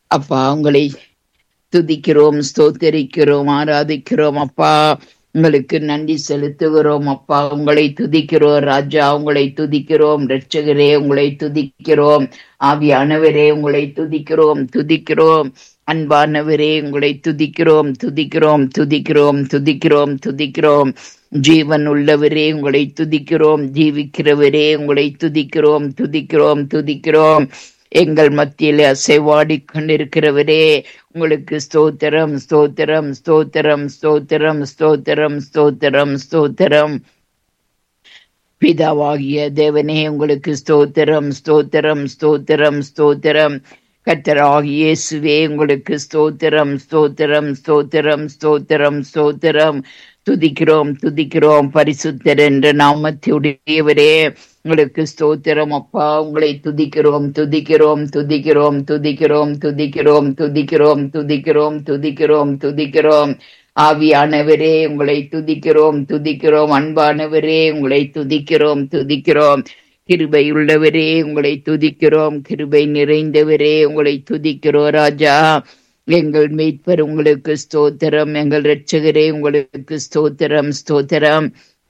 அப்பா உங்களை துதிக்கிறோம், ஸ்தோத்தரிக்கிறோம், ஆராதிக்கிறோம். அப்பா உங்களுக்கு நன்றி செலுத்துகிறோம். அப்பா உங்களை துதிக்கிறோம் ராஜா, உங்களை துதிக்கிறோம் இரட்சகரே, உங்களை துதிக்கிறோம் ஆவியானவரே, உங்களை துதிக்கிறோம் துதிக்கிறோம். அன்பானவரே உங்களை துதிக்கிறோம் துதிக்கிறோம் துதிக்கிறோம் துதிக்கிறோம் துதிக்கிறோம். ஜீவன் உள்ளவரே உங்களை துதிக்கிறோம், ஜீவிக்கிறவரே உங்களை துதிக்கிறோம் துதிக்கிறோம் துதிக்கிறோம். எங்கள் மத்தியிலே அசைவாடி கொண்டிருக்கிறவரே உங்களுக்கு ஸ்தோத்திரம் ஸ்தோத்திரம் ஸ்தோத்திரம் ஸ்தோத்திரம் ஸ்தோத்திரம் ஸ்தோத்திரம் ஸ்தோத்திரம். பிதாவாகிய தேவனே உங்களுக்கு ஸ்தோத்திரம் ஸ்தோத்திரம் ஸ்தோத்திரம் ஸ்தோத்திரம். கர்த்தராகிய இயேசுவே உங்களுக்கு ஸ்தோத்திரம் ஸ்தோத்திரம் ஸ்தோத்திரம் ஸ்தோத்திரம் ஸ்தோத்திரம். துதிக்கிறோம் துதிக்கிறோம் பரிசுத்தர் என்ற நாமத்தையுடையவரே உங்களுக்கு ஸ்தோத்திரம். அப்பா உங்களை துதிக்கிறோம் துதிக்கிறோம் துதிக்கிறோம் துதிக்கிறோம் துதிக்கிறோம் துதிக்கிறோம் துதிக்கிறோம் துதிக்கிறோம் துதிக்கிறோம். ஆவியானவரே உங்களை துதிக்கிறோம் துதிக்கிறோம். அன்பானவரே உங்களை துதிக்கிறோம் துதிக்கிறோம். கிருபை உள்ளவரே உங்களை துதிக்கிறோம், கிருபை நிறைந்தவரே உங்களை துதிக்கிறோம் ராஜா. எங்கள் மீட்பர் உங்களுக்கு ஸ்தோத்திரம், எங்கள் இரட்சகரே உங்களுக்கு ஸ்தோத்திரம் ஸ்தோத்திரம்.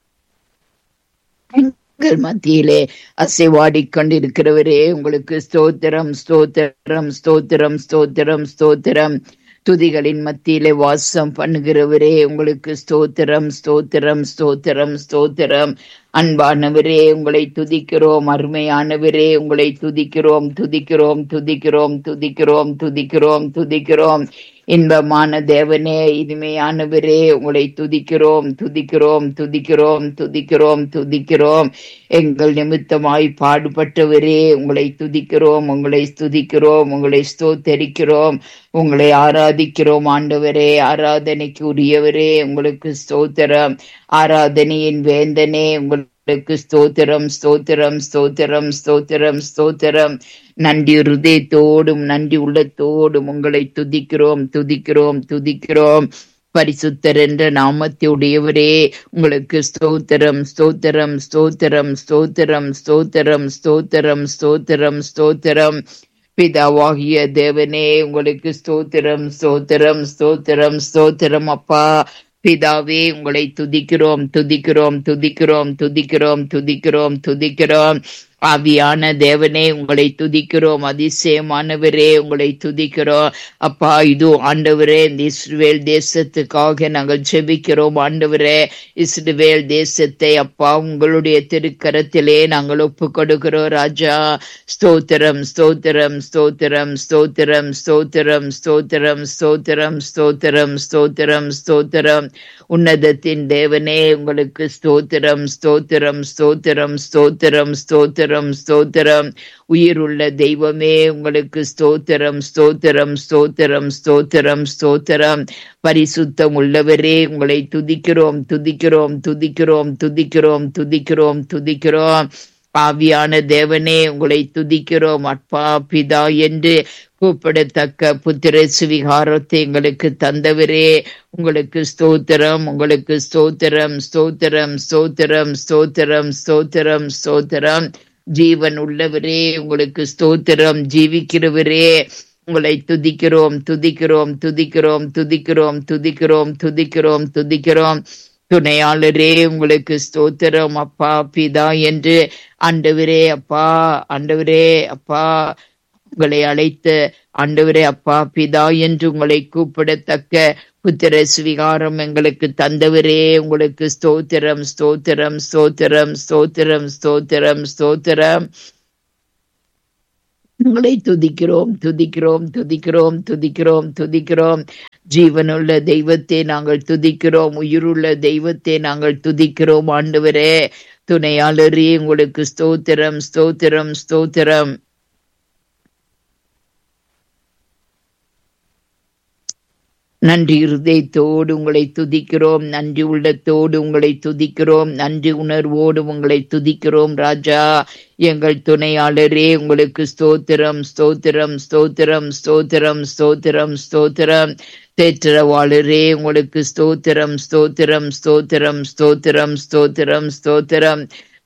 எங்கள் மத்தியிலே அசைவாடி கொண்டிருக்கிறவரே உங்களுக்கு ஸ்தோத்திரம் ஸ்தோத்திரம் ஸ்தோத்திரம் ஸ்தோத்திரம் ஸ்தோத்திரம். துதிகளின் மத்தியிலே வாசம் பண்ணுகிறவரே உங்களுக்கு ஸ்தோத்திரம் ஸ்தோத்திரம் ஸ்தோத்திரம் ஸ்தோத்திரம். அன்பானவரே உங்களை துதிக்கிறோம், அருமையானவரே உங்களை துதிக்கிறோம் துதிக்கிறோம் துதிக்கிறோம் துதிக்கிறோம் துதிக்கிறோம் துதிக்கிறோம். இன்பமான தேவனே, இனிமையானவரே உங்களை துதிக்கிறோம் துதிக்கிறோம் துதிக்கிறோம் துதிக்கிறோம் துதிக்கிறோம். எங்கள் நிமித்தமாய் பாடுபட்டவரே உங்களை துதிக்கிறோம், உங்களை துதிக்கிறோம், உங்களை ஸ்தோத்தரிக்கிறோம், உங்களை ஆராதிக்கிறோம். ஆண்டவரே, ஆராதனைக்கு உரியவரே உங்களுக்கு ஸ்தோத்திரம். ஆராதனையின் வேந்தனே உங்களுக்கு ஸ்தோத்திரம் ஸ்தோத்திரம் ஸ்தோத்திரம் ஸ்தோத்திரம் ஸ்தோத்திரம். நன்றி ஹிருதயத்தோடும் நன்றி உள்ளத்தோடும் உங்களை துதிக்கிறோம் துதிக்கிறோம் துதிக்கிறோம். பரிசுத்தர் என்ற நாமத்தையுடையவரே உங்களுக்கு ஸ்தோத்திரம் ஸ்தோத்திரம் ஸ்தோத்திரம் ஸ்தோத்திரம் ஸ்தோத்திரம் ஸ்தோத்திரம் ஸ்தோத்திரம் ஸ்தோத்திரம். பிதாவாகிய தேவனே உங்களுக்கு ஸ்தோத்திரம் ஸ்தோத்திரம் ஸ்தோத்திரம் ஸ்தோத்திரம். அப்பா பிதாவே உங்களை துதிக்கிறோம் துதிக்கிறோம் துதிக்கிறோம் துதிக்கிறோம் துதிக்கிறோம் துதிக்கிறோம். ஆவியான தேவனே உங்களை துதிக்கிறோம், அதிசயமானவரே உங்களை துதிக்கிறோம். அப்பா இது ஆண்டவரே, இந்த இஸ்ரவேல் தேசத்துக்காக நாங்கள் ஜெபிக்கிறோம். ஆண்டவரே, இஸ்ரவேல் தேசத்தை அப்பா உங்களுடைய திருக்கரத்திலே நாங்கள் ஒப்பு கொடுக்கிறோம் ராஜா. ஸ்தோத்திரம் ஸ்தோத்திரம் ஸ்தோத்திரம் ஸ்தோத்திரம் ஸ்தோத்திரம் ஸ்தோத்திரம் ஸ்தோத்திரம் ஸ்தோத்திரம் ஸ்தோத்திரம் ஸ்தோத்திரம். உன்னதத்தின் தேவனே உங்களுக்கு ஸ்தோத்திரம் ஸ்தோத்திரம் ஸ்தோத்திரம் ஸ்தோத்திரம் ஸ்தோத்திரம் ஸ்தோத்திரம். உயிருள்ள தெய்வமே உங்களுக்கு ஸ்தோத்திரம் ஸ்தோத்திரம் ஸ்தோத்திரம் ஸ்தோத்திரம் ஸ்தோத்திரம். பரிசுத்தம் உள்ளவரே உங்களை துதிக்கிறோம் துதிக்கிறோம் துதிக்கிறோம் துதிக்கிறோம் துதிக்கிறோம் துதிக்கிறோம். ஆவியான தேவனே உங்களை துதிக்கிறோம். அப்பா பிதா என்று கூப்பிடத்தக்க புத்திர சுவிகாரத்தை எங்களுக்கு தந்தவரே உங்களுக்கு ஸ்தோத்திரம் உங்களுக்கு ஸ்தோத்திரம் ஸ்தோத்திரம் ஸ்தோத்திரம் ஸ்தோத்திரம் ஸ்தோத்திரம் ஸ்தோத்திரம். ஜீவன் உள்ளவரே உங்களுக்கு ஸ்தோத்திரம், ஜீவிக்கிறவரே உங்களை துதிக்கிறோம் துதிக்கிறோம் துதிக்கிறோம் துதிக்கிறோம் துதிக்கிறோம் துதிக்கிறோம் துதிக்கிறோம். துணையாளரே உங்களுக்கு ஸ்தோத்திரம். அப்பா பிதா என்று ஆண்டவரே அப்பா ஆண்டவரே அப்பா உங்களை அழைத்த ஆண்டவரே அப்பா பிதா என்று உங்களை கூப்பிடத்தக்க புத்திர சுவிகாரம் எங்களுக்கு தந்தவரே உங்களுக்கு ஸ்தோத்திரம் ஸ்தோத்திரம் ஸ்தோத்திரம் ஸ்தோத்திரம் ஸ்தோத்திரம் ஸ்தோத்திரம். உங்களை துதிக்கிறோம் துதிக்கிறோம் துதிக்கிறோம் துதிக்கிறோம் துதிக்கிறோம். ஜீவனுள்ள தெய்வத்தை நாங்கள் துதிக்கிறோம், உயிருள்ள தெய்வத்தை நாங்கள் துதிக்கிறோம். ஆண்டவரே துணையாளரே உங்களுக்கு ஸ்தோத்திரம் ஸ்தோத்திரம் ஸ்தோத்திரம். நன்றி இருதயத்தோடு உங்களை துதிக்கிறோம், நன்றி உள்ளத்தோடு உங்களை துதிக்கிறோம், நன்றி உணர்வோடு உங்களை துதிக்கிறோம் ராஜா. எங்கள் துணையாளரே உங்களுக்கு ஸ்தோத்திரம் ஸ்தோத்திரம் ஸ்தோத்திரம் ஸ்தோத்திரம் ஸ்தோத்திரம் ஸ்தோத்திரம். தேற்றவாளரே உங்களுக்கு ஸ்தோத்திரம் ஸ்தோத்திரம் ஸ்தோத்திரம் ஸ்தோத்திரம் ஸ்தோத்திரம் ஸ்தோத்திரம்.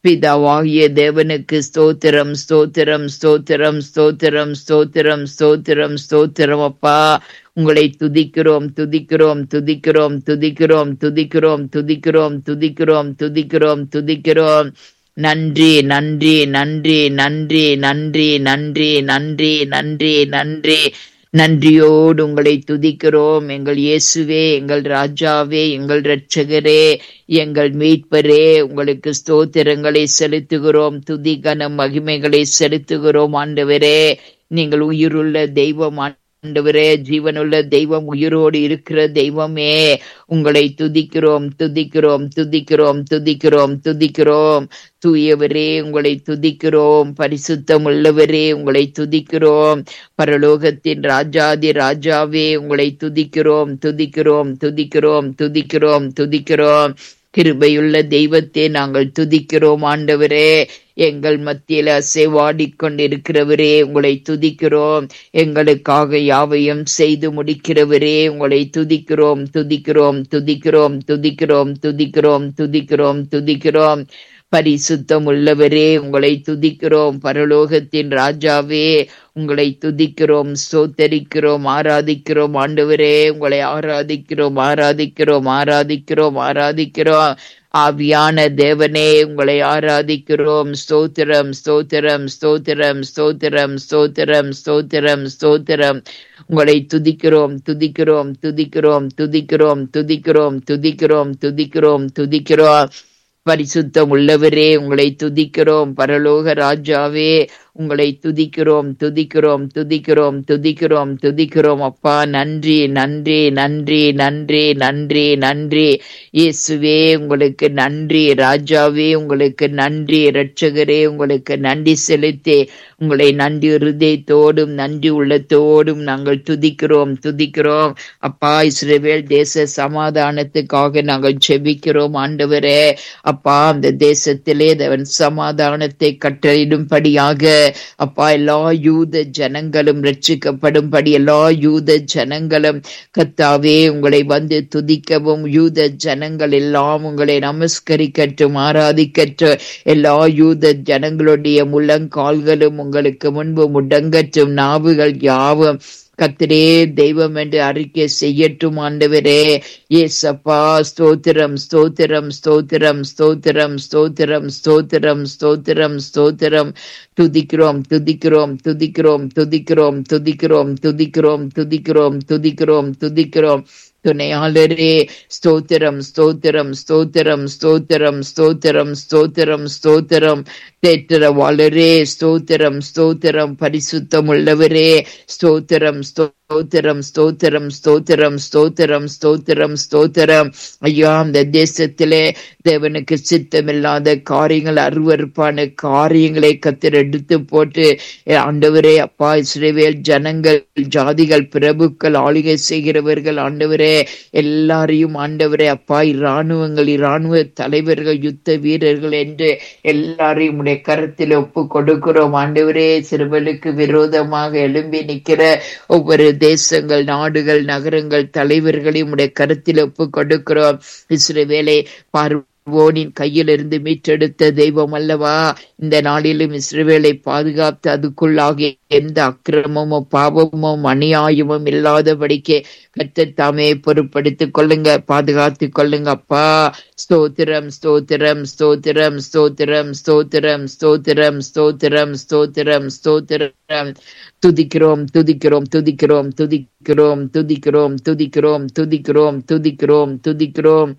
பிதாவாகிய தேவனுக்கு ஸ்தோத்திரம், ஸ்தோத்திரம், ஸ்தோத்திரம், ஸ்தோத்திரம், ஸ்தோத்திரம், ஸ்தோத்திரம், ஸ்தோத்திரம். அப்பா, உங்களை துதிக்கிறோம், துதிக்கிறோம், துதிக்கிறோம், துதிக்கிறோம், துதிக்கிறோம், துதிக்கிறோம், துதிக்கிறோம், துதிக்கிறோம், துதிக்கிறோம். நன்றி, நன்றி, நன்றி, நன்றி, நன்றி, நன்றி, நன்றி, நன்றி, நன்றி. நன்றியோடு உங்களை துதிக்கிறோம். எங்கள் இயேசுவே, எங்கள் ராஜாவே, எங்கள் இரட்சகரே, எங்கள் மீட்பரே, உங்களுக்கு ஸ்தோத்திரங்களை செலுத்துகிறோம். துதி கன மகிமைகளை செலுத்துகிறோம். ஆண்டவரே, நீங்கள் உயிருள்ள தெய்வம். ஆண்டவரே, ஜீவனுள்ள தெய்வம், உயிரோடு இருக்கிற தெய்வமே, உங்களை துதிக்கிறோம், துதிக்கிறோம், துதிக்கிறோம், துதிக்கிறோம், துதிக்கிறோம். தூயவரே, உங்களை துதிக்கிறோம். பரிசுத்தம் உள்ளவரே, உங்களை துதிக்கிறோம். பரலோகத்தின் ராஜாதி ராஜாவே, உங்களை துதிக்கிறோம், துதிக்கிறோம், துதிக்கிறோம், துதிக்கிறோம், துதிக்கிறோம். கிருபையுள்ள தெய்வத்தை நாங்கள் துதிக்கிறோம். ஆண்டவரே, எங்கள் மத்தியில் அசைவாடிக் கொண்டிருக்கிறவரே, உங்களை துதிக்கிறோம். எங்களுக்காக யாவையும் செய்து முடிக்கிறவரே, உங்களை துதிக்கிறோம், துதிக்கிறோம், துதிக்கிறோம், துதிக்கிறோம், துதிக்கிறோம், துதிக்கிறோம், துதிக்கிறோம். பரிசுத்தம் உள்ளவரே, உங்களை துதிக்கிறோம். பரலோகத்தின் ராஜாவே, உங்களை துதிக்கிறோம், ஸ்தோத்தரிக்கிறோம், ஆராதிக்கிறோம். ஆண்டவரே, உங்களை ஆராதிக்கிறோம், ஆராதிக்கிறோம், ஆராதிக்கிறோம், ஆராதிக்கிறோம். ஆவியான தேவனே, உங்களை ஆராதிக்கிறோம். ஸ்தோத்திரம், ஸ்தோத்திரம், ஸ்தோத்திரம், ஸ்தோத்திரம், ஸ்தோத்திரம், ஸ்தோத்திரம், ஸ்தோத்திரம். உங்களை துதிக்கிறோம், துதிக்கிறோம், துதிக்கிறோம், துதிக்கிறோம், துதிக்கிறோம், துதிக்கிறோம், துதிக்கிறோம், துதிக்கிறோம். பரிசுத்தம் உள்ளவரே, உங்களை துதிக்கிறோம். பரலோக ராஜாவே, உங்களை துதிக்கிறோம், துதிக்கிறோம், துதிக்கிறோம், துதிக்கிறோம், துதிக்கிறோம். அப்பா, நன்றி, நன்றி, நன்றி, நன்றி, நன்றி, நன்றி. இயேசுவே, உங்களுக்கு நன்றி. ராஜாவே, உங்களுக்கு நன்றி. இரட்சகரே, உங்களுக்கு நன்றி செலுத்தி உங்களை நன்றி இருதயத்தோடும் நன்றி உள்ளத்தோடும் நாங்கள் துதிக்கிறோம், துதிக்கிறோம். அப்பா, இஸ்ரவேல் தேச சமாதானத்துக்காக நாங்கள் ஜெபிக்கிறோம். ஆண்டவரே, அப்பா, அந்த தேசத்திலே தேவன் சமாதானத்தை கட்டளையிடும்படியாக அப்பா, எல்லா யூத ஜனங்களும் ரட்சிக்கப்படும்படி எல்லா யூத ஜனங்களும் கர்த்தாவே உங்களை வந்து துதிக்கவும், யூத ஜனங்கள் எல்லாம் உங்களை நமஸ்கரிக்கட்டும், ஆராதிக்கட்டும். எல்லா யூத ஜனங்களுடைய முழங்கால்களும் உங்களுக்கு முன்பு முடங்கட்டும். நாவுகள் யாவும் கர்த்தரே தெய்வம் என்று அறிக்கை செய்யட்டும். ஆண்டவரே, ஏசப்பா, ஸ்தோத்திரம், ஸ்தோத்திரம், ஸ்தோத்திரம், ஸ்தோத்திரம், ஸ்தோத்திரம், ஸ்தோத்திரம், ஸ்தோத்திரம், ஸ்தோத்திரம். துதிக்கிறோம், துதிக்கிறோம், துதிக்கிறோம், துதிக்கிறோம், துதிக்கிறோம், துதிக்கிறோம், துதிக்கிறோம், துதிக்கிறோம், துதிக்கிறோம். துணையாளரே, ஸ்தோத்திரம், ஸ்தோத்திரம், ஸ்தோத்திரம், ஸ்தோத்திரம், ஸ்தோத்திரம், ஸ்தோத்திரம், ஸ்தோத்திரம். தேற்றரவாளரே, ஸ்தோத்திரம், ஸ்தோத்திரம். பரிசுத்தம் உள்ளவரே, ஸ்தோத்திரம், ஸ்தோத்திரம், ஸ்தோத்திரம், ஸ்தோத்திரம், ஸ்தோத்திரம், ஸ்தோத்திரம், ஸ்தோத்திரம். ஐயா, அந்த தேசத்திலே தேவனுக்கு சித்தமில்லாத காரியங்கள், அருவருப்பான காரியங்களை கர்த்தர் எடுத்து போட்டு, ஆண்டவரே அப்பா, இஸ்ரவேல் ஜனங்கள், ஜாதிகள், பிரபுக்கள், ஆளுகை செய்கிறவர்கள், ஆண்டவரே எல்லாரையும் ஆண்டவரே அப்பா, இராணுவங்கள், இராணுவ தலைவர்கள், யுத்த வீரர்கள் என்று எல்லாரையும் உடைய கருத்தில் ஒப்பு கொடுக்கிறோம். ஆண்டவரே, சிறுவலுக்கு விரோதமாக எழும்பி நிற்கிற ஒவ்வொரு தேசங்கள், நாடுகள், நகரங்கள், தலைவர்களையும் உடைய கருத்தில் ஒப்பு கொடுக்கிறோம். இஸ்ரவேலை பார்வோனின் கையிலிருந்து மீட்டெடுத்த தெய்வம் அல்லவா, இந்த நாளிலும் இஸ்ரவேலை பாதுகாத்து அதுக்குள்ளாக எந்த அக்கிரமமோ பாவமோ அநியாயமும் இல்லாதபடிக்கு கர்த்தர் தாமே பொறுப்படுத்திக் கொள்ளுங்க, பாதுகாத்துக் கொள்ளுங்க. அப்பா, ஸ்தோத்திரம், ஸ்தோத்திரம், ஸ்தோத்திரம், ஸ்தோத்திரம், ஸ்தோத்திரம், ஸ்தோத்திரம், ஸ்தோத்திரம், ஸ்தோத்திரம், ஸ்தோத்திரம். துதிக்கிறோம், துதிக்கிறோம், துதிக்கிறோம், துதிக்கிறோம், துதிக்கிறோம், துதிக்கிறோம், துதிக்கிறோம், துதிக்கிறோம், துதிக்கிறோம்.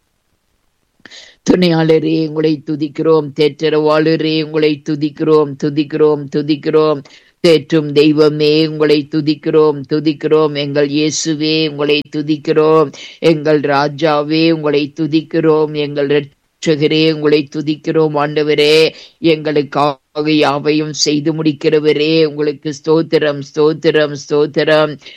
துணையாளரே, உங்களை துதிக்கிறோம். தேற்றரவாளரே, உங்களை துதிக்கிறோம், துதிக்கிறோம், துதிக்கிறோம். தேற்றும் தெய்வமே, உங்களை துதிக்கிறோம், துதிக்கிறோம். எங்கள் இயேசுவே, உங்களை துதிக்கிறோம். எங்கள் ராஜாவே, உங்களை துதிக்கிறோம். எங்கள் இரட்சகரே, உங்களை துதிக்கிறோம். ஆண்டவரே, எங்களுக்காக யாவையும் செய்து முடிக்கிறவரே, உங்களுக்கு ஸ்தோத்திரம், ஸ்தோத்திரம், ஸ்தோத்திரம்.